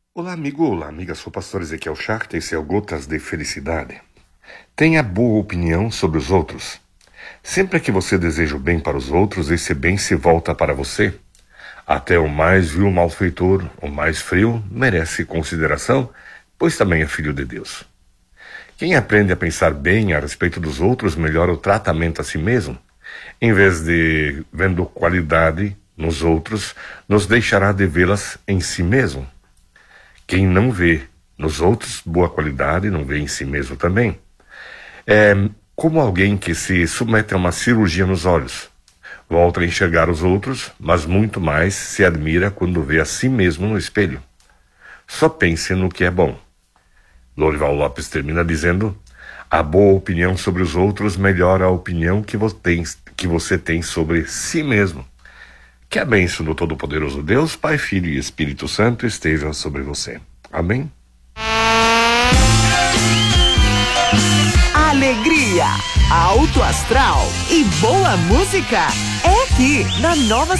Olá, amigo, olá, amiga. Sou o pastor Ezequiel Schacht, esse é o Gotas de Felicidade. Tenha boa opinião sobre os outros. Sempre que você deseja o bem para os outros, esse bem se volta para você. Até o mais vil malfeitor, o mais frio, merece consideração, pois também é filho de Deus. Quem aprende a pensar bem a respeito dos outros, melhora o tratamento a si mesmo. Em vez de vendo qualidade nos outros, nos deixará de vê-las em si mesmo. Quem não vê nos outros boa qualidade, não vê em si mesmo também. É como alguém que se submete a uma cirurgia nos olhos. Volta a enxergar os outros, mas muito mais se admira quando vê a si mesmo no espelho. Só pense no que é bom. Lorival Lopes termina dizendo: a boa opinião sobre os outros melhora a opinião que você tem sobre si mesmo. Que a bênção do Todo-Poderoso Deus, Pai, Filho e Espírito Santo esteja sobre você. Amém? Alegria, alto astral e boa música é aqui na Nova